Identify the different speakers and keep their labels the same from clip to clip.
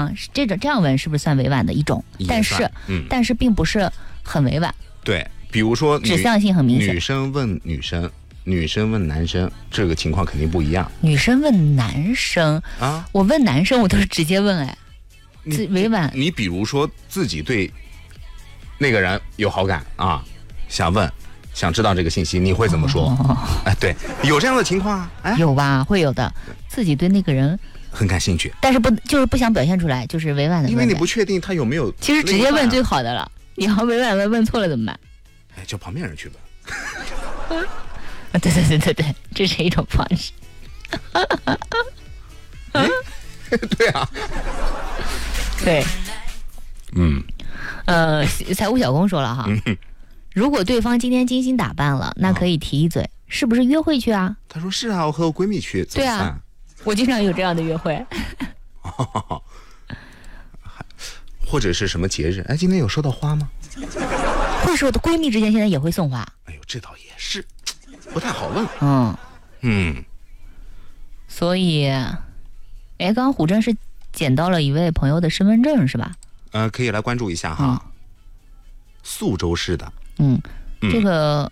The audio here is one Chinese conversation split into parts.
Speaker 1: 啊，这样问是不是算委婉的一种？但是并不是很委婉。
Speaker 2: 对，比如说
Speaker 1: 指向性很明显，
Speaker 2: 女生问女生，女生问男生，这个情况肯定不一样。
Speaker 1: 女生问男生啊，我问男生我都是直接问，哎，委婉。
Speaker 2: 你比如说自己对那个人有好感啊，想知道这个信息，你会怎么说？哎，对，有这样的情况啊，哎，
Speaker 1: 有吧，会有的。自己对那个人
Speaker 2: 很感兴趣，
Speaker 1: 但是就是不想表现出来，就是委婉的问。
Speaker 2: 因为你不确定他有没有。
Speaker 1: 其实直接问最好的了，你要委婉问错了怎么办？
Speaker 2: 哎，叫旁边人去问。
Speaker 1: 对，这是一种方式。
Speaker 2: 对啊，
Speaker 1: 对，财务小工说了哈，如果对方今天精心打扮了，那可以提一嘴，是不是约会去啊？
Speaker 2: 他说是啊，我和我闺蜜去。
Speaker 1: 对啊，我经常有这样的约会。
Speaker 2: 或者是什么节日？哎，今天有收到花吗？
Speaker 1: 或者是我的闺蜜之间现在也会送花。
Speaker 2: 哎呦，这倒也是，不太好问。
Speaker 1: 所以，哎，刚刚虎真是捡到了一位朋友的身份证是吧？
Speaker 2: 可以来关注一下哈。宿州市的。
Speaker 1: 这个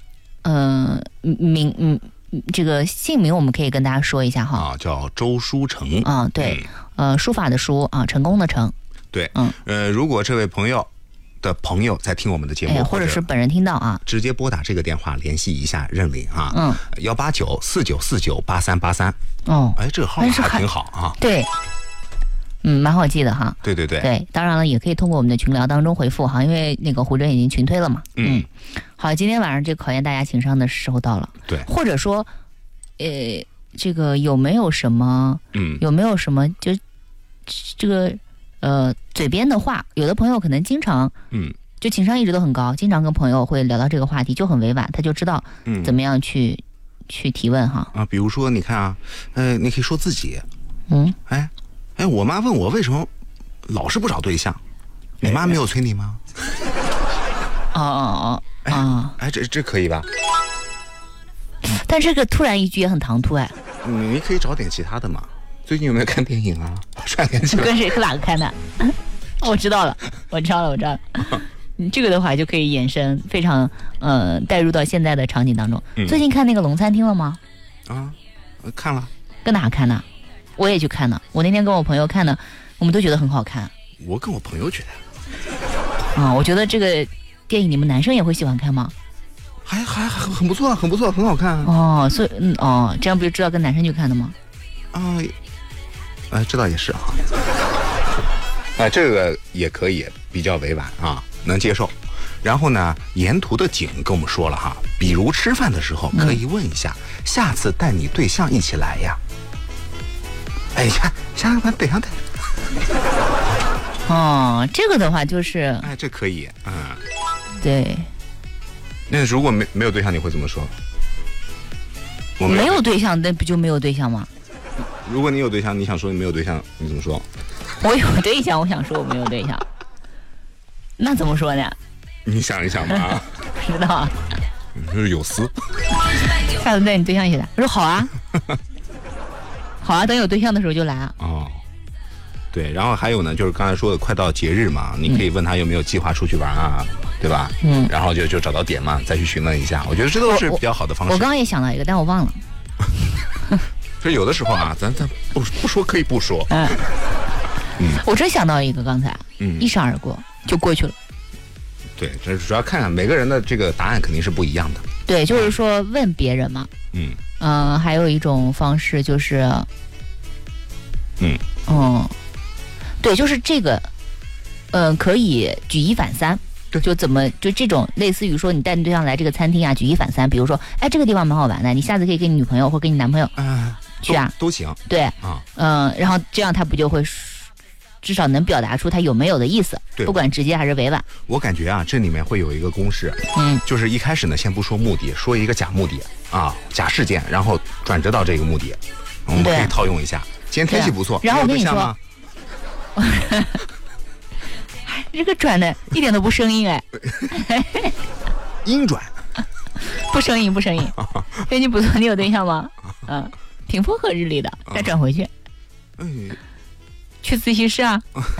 Speaker 1: 这个姓名我们可以跟大家说一下哈。
Speaker 2: 啊，叫周书成。
Speaker 1: 啊，对，书法的书啊，成功的成。
Speaker 2: 对，如果这位朋友在听我们的节目，
Speaker 1: 或者是本人听到啊，
Speaker 2: 直接拨打这个电话联系一下任领啊，18949498383。
Speaker 1: 哦，
Speaker 2: 哎，这个号还挺好啊。
Speaker 1: 对，蛮好记的哈。
Speaker 2: 对，
Speaker 1: 当然了，也可以通过我们的群聊当中回复哈，因为那个胡真已经群推了嘛。好，今天晚上这考验大家情商的时候到了。
Speaker 2: 对，
Speaker 1: 或者说，这个有没有什么就这个嘴边的话，有的朋友可能经常就情商一直都很高，经常跟朋友会聊到这个话题，就很委婉，他就知道怎么样去提问哈。
Speaker 2: 啊，比如说你看啊，你可以说自己，哎，我妈问我为什么老是不找对象，你妈没有催你吗？哎，这可以吧？
Speaker 1: 但这个突然一句也很唐突哎。
Speaker 2: 你可以找点其他的嘛。最近有没有看电影啊？串联起来。
Speaker 1: 跟谁跟哪个看的？我知道了。你这个的话就可以延伸，非常带入到现在的场景当中。最近看那个龙餐厅了吗？
Speaker 2: 啊，看了。
Speaker 1: 跟哪看的？我也去看了。我那天跟我朋友看的，我们都觉得很好看。
Speaker 2: 我跟我朋友觉
Speaker 1: 得。我觉得这个电影你们男生也会喜欢看吗？
Speaker 2: 还很不错，很好看。
Speaker 1: 所以这样不就知道跟男生去看的吗？
Speaker 2: 这倒也是啊。这个也可以，比较委婉啊，能接受。然后呢，沿途的景跟我们说了哈，比如吃饭的时候可以问一下，下次带你对象一起来呀。哎呀，下次把对象带。
Speaker 1: 这个的话就是，
Speaker 2: 这可以，
Speaker 1: 对。
Speaker 2: 那如果没有对象，你会怎么说？
Speaker 1: 没有对象，那不就没有对象吗？
Speaker 2: 如果你有对象，你想说你没有对象，你怎么说？
Speaker 1: 我有对象，我想说我没有对象，那怎么说呢？
Speaker 2: 你想一想吧。
Speaker 1: 不知道啊。
Speaker 2: 就是有私。
Speaker 1: 下次带你对象一起来，我说好啊。好啊，等有对象的时候就来啊。
Speaker 2: 对，然后还有呢，就是刚才说的，快到节日嘛，你可以问他有没有计划出去玩啊，对吧？然后就找到点嘛，再去询问一下。我觉得这都是比较好的方式。
Speaker 1: 我刚刚也想到一个，但我忘了。
Speaker 2: 所以有的时候啊，咱不说可以不说。
Speaker 1: 我真想到一个，刚才一闪而过就过去了。
Speaker 2: 对，这主要看每个人的这个答案肯定是不一样的。
Speaker 1: 对，就是说问别人嘛。还有一种方式就是，对，就是这个，可以举一反三。就这种类似于说你带你对象来这个餐厅啊，举一反三。比如说，哎，这个地方蛮好玩的，你下次可以跟你女朋友或跟你男朋友去啊，
Speaker 2: 都行。
Speaker 1: 对，然后这样他不就会至少能表达出他有没有的意思，不管直接还是委婉。
Speaker 2: 我感觉啊，这里面会有一个公式，就是一开始呢，先不说目的，说一个假目的啊，假事件，然后转折到这个目的，我们可以套用一下。今天天气不错，
Speaker 1: 然后我跟你说。这个转的一点都不生硬哎，
Speaker 2: 阴转，
Speaker 1: 不生硬。天气不错，你有对象吗？挺风和日丽的，再转回去，去自习室啊。